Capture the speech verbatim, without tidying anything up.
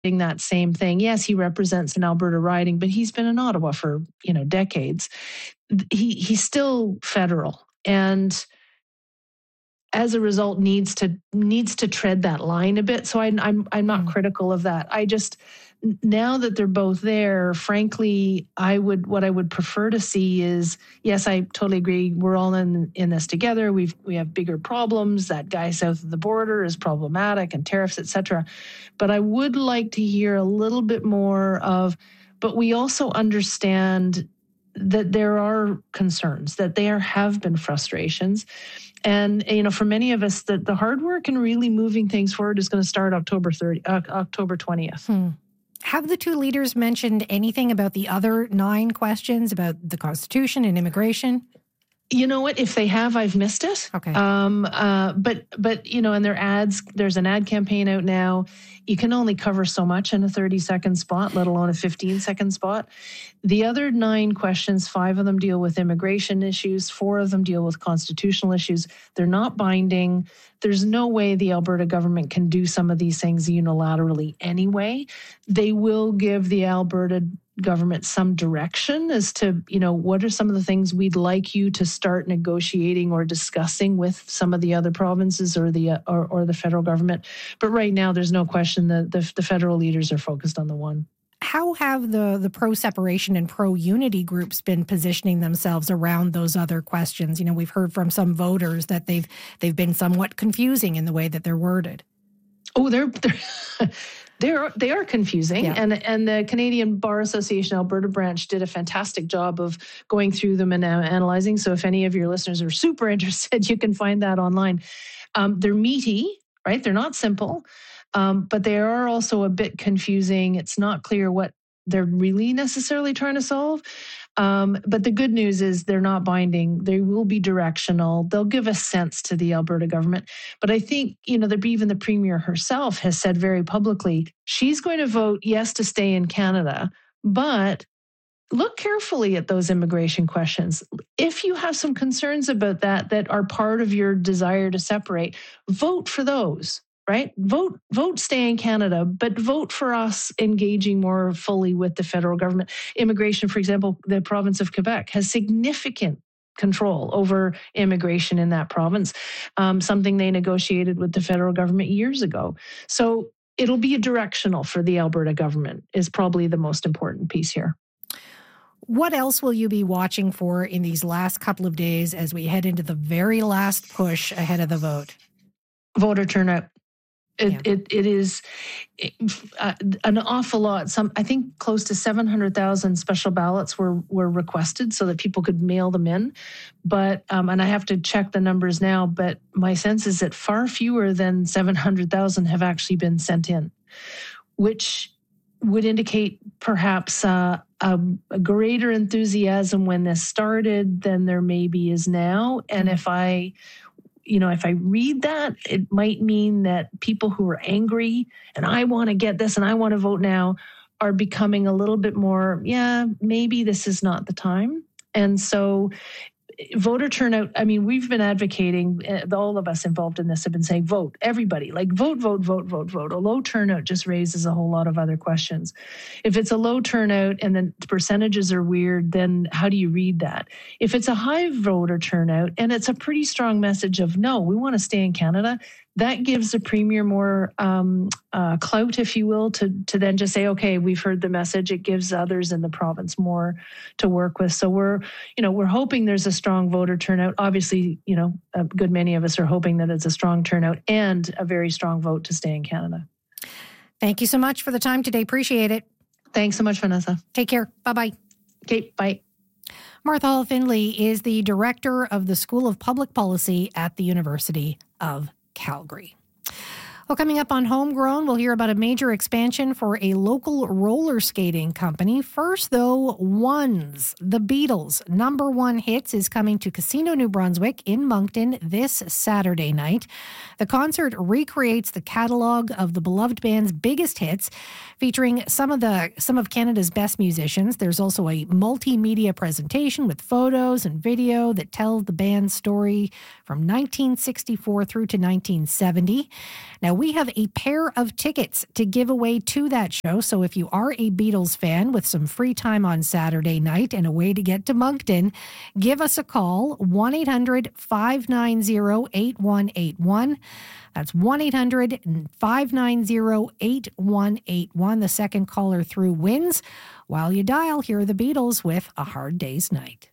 that same thing. Yes, he represents an Alberta riding, but he's been in Ottawa for, you know, decades. He he's still federal, and as a result needs to needs to tread that line a bit. So I, I'm I'm not mm. critical of that. I just, now that they're both there, frankly, I would what I would prefer to see is, yes, I totally agree. We're all in in this together. We've we have bigger problems. That guy south of the border is problematic, and tariffs, et cetera. But I would like to hear a little bit more of, but we also understand that there are concerns, that there have been frustrations. And, you know, for many of us, the, the hard work and really moving things forward is going to start October thirtieth, uh, October twentieth. Hmm. Have the two leaders mentioned anything about the other nine questions about the Constitution and immigration? You know what? If they have, I've missed it. Okay. Um, uh, but, but you know, and their ads, there's an ad campaign out now. You can only cover so much in a thirty-second spot, let alone a fifteen-second spot. The other nine questions, five of them deal with immigration issues. Four of them deal with constitutional issues. They're not binding. There's no way the Alberta government can do some of these things unilaterally anyway. They will give the Alberta government some direction as to, you know, what are some of the things we'd like you to start negotiating or discussing with some of the other provinces or the uh, or, or the federal government. But right now, there's no question that the, the federal leaders are focused on the one. How have the, the pro-separation and pro-unity groups been positioning themselves around those other questions? You know, we've heard from some voters that they've they've been somewhat confusing in the way that they're worded. Oh, they're... they're They're, they are confusing, yeah. and and the Canadian Bar Association Alberta branch did a fantastic job of going through them and uh, analyzing. So if any of your listeners are super interested, you can find that online. Um, they're meaty, right? They're not simple, um, but they are also a bit confusing. It's not clear what they're really necessarily trying to solve. Um, but the good news is they're not binding. They will be directional. They'll give a sense to the Alberta government. But I think, you know, the, even the Premier herself has said very publicly, she's going to vote yes to stay in Canada, but look carefully at those immigration questions. If you have some concerns about that, that are part of your desire to separate, vote for those. Right? Vote, vote stay in Canada, but vote for us engaging more fully with the federal government. Immigration, for example, the province of Quebec has significant control over immigration in that province, um, something they negotiated with the federal government years ago. So it'll be a directional for the Alberta government is probably the most important piece here. What else will you be watching for in these last couple of days as we head into the very last push ahead of the vote? Voter turnout. It, yeah. it it is uh, an awful lot. Some I think close to seven hundred thousand special ballots were were requested so that people could mail them in. But um, and I have to check the numbers now. But my sense is that far fewer than seven hundred thousand have actually been sent in, which would indicate perhaps uh, a, a greater enthusiasm when this started than there maybe is now. And if I You know, if I read that, it might mean that people who are angry and I want to get this and I want to vote now are becoming a little bit more, yeah, maybe this is not the time. And so voter turnout, I mean, we've been advocating, all of us involved in this have been saying vote, everybody, like vote, vote, vote, vote, vote. A low turnout just raises a whole lot of other questions. If it's a low turnout and then the percentages are weird, then how do you read that? If it's a high voter turnout and it's a pretty strong message of no, we want to stay in Canada, that gives the Premier more um, uh, clout, if you will, to to then just say, okay, we've heard the message. It gives others in the province more to work with. So we're, you know, we're hoping there's a strong voter turnout. Obviously, you know, a good many of us are hoping that it's a strong turnout and a very strong vote to stay in Canada. Thank you so much for the time today. Appreciate it. Thanks so much, Vanessa. Take care. Bye-bye. Okay, bye. Martha Hall Findlay is the director of the School of Public Policy at the University of Calgary. Well, coming up on Homegrown, we'll hear about a major expansion for a local roller skating company. First, though, Ones, the Beatles' number one hits, is coming to Casino New Brunswick in Moncton this Saturday night. The concert recreates the catalog of the beloved band's biggest hits, featuring some of the some of Canada's best musicians. There's also a multimedia presentation with photos and video that tell the band's story from nineteen sixty-four through to nineteen seventy. Now, we have a pair of tickets to give away to that show. So if you are a Beatles fan with some free time on Saturday night and a way to get to Moncton, give us a call, one eight hundred five nine zero eight one eight one. That's one eight hundred five nine zero eight one eight one. The second caller through wins. While you dial, here are the Beatles with A Hard Day's Night.